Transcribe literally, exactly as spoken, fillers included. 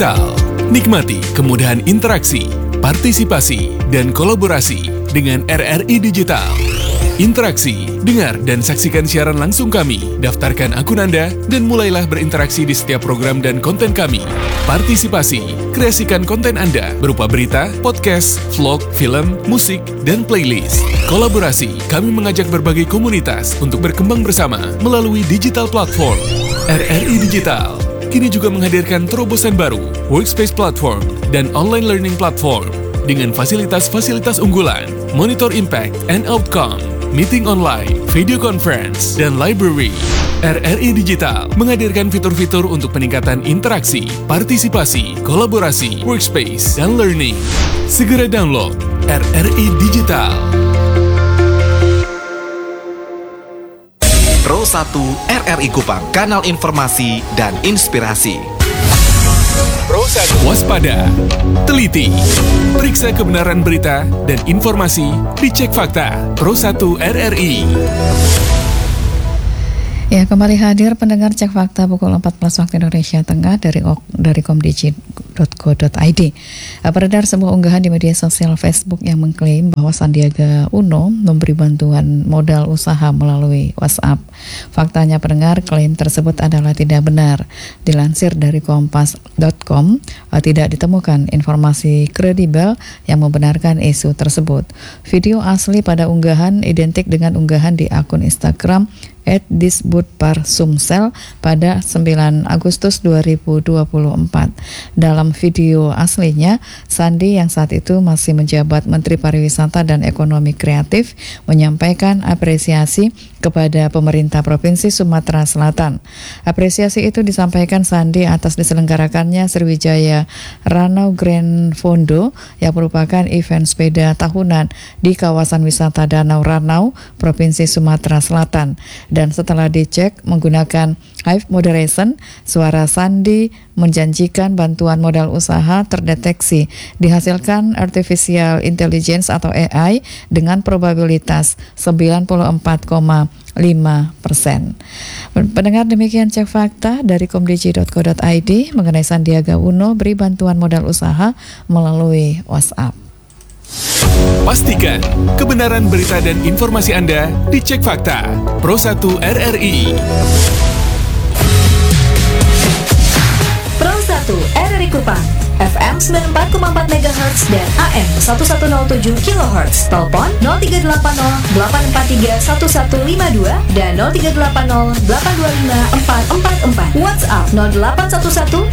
Digital. Nikmati kemudahan interaksi, partisipasi, dan kolaborasi dengan R R I Digital. Interaksi, dengar dan saksikan siaran langsung kami, daftarkan akun Anda, dan mulailah berinteraksi di setiap program dan konten kami. Partisipasi, kreasikan konten Anda berupa berita, podcast, vlog, film, musik, dan playlist. Kolaborasi, kami mengajak berbagai komunitas untuk berkembang bersama melalui digital platform. R R I Digital kini juga menghadirkan terobosan baru, workspace platform, dan online learning platform dengan fasilitas-fasilitas unggulan, monitor impact and outcome, meeting online, video conference, dan library. R R I Digital menghadirkan fitur-fitur untuk peningkatan interaksi, partisipasi, kolaborasi, workspace, dan learning. Segera download R R I Digital. Pro satu R R I Kupang, kanal informasi dan inspirasi. Pro satu. Waspada, teliti, periksa kebenaran berita dan informasi, dicek fakta. Pro satu R R I. Ya, kembali hadir pendengar Cek Fakta pukul empat belas waktu Indonesia Tengah dari dari komdigi dot co dot i d. Beredar sebuah unggahan di media sosial Facebook yang mengklaim bahwa Sandiaga Uno memberi bantuan modal usaha melalui WhatsApp. Faktanya pendengar, klaim tersebut adalah tidak benar. Dilansir dari kompas dot com, tidak ditemukan informasi kredibel yang membenarkan isu tersebut. Video asli pada unggahan identik dengan unggahan di akun Instagram at disbudparsumsel pada sembilan Agustus dua ribu dua puluh empat. Dalam video aslinya, Sandi yang saat itu masih menjabat Menteri Pariwisata dan Ekonomi Kreatif menyampaikan apresiasi kepada pemerintah Provinsi Sumatera Selatan. Apresiasi itu disampaikan Sandi atas diselenggarakannya Sriwijaya Ranau Grand Fondo yang merupakan event sepeda tahunan di kawasan wisata Danau Ranau, Provinsi Sumatera Selatan. Dan setelah dicek menggunakan Hive Moderation, suara Sandi menjanjikan bantuan modal usaha terdeteksi dihasilkan Artificial Intelligence atau A I dengan probabilitas sembilan puluh empat koma lima persen. Pendengar, demikian Cek Fakta dari komdigi dot co dot i d mengenai Sandiaga Uno beri bantuan modal usaha melalui WhatsApp. Pastikan kebenaran berita dan informasi Anda dicek fakta. Pro satu R R I. Pro satu R R I Kupang, F M sembilan puluh empat koma empat megahertz dan A M seribu seratus tujuh kilohertz. Telepon nol tiga delapan nol delapan empat tiga satu satu lima dua dan nol tiga delapan nol delapan dua lima empat empat empat. WhatsApp nol delapan satu satu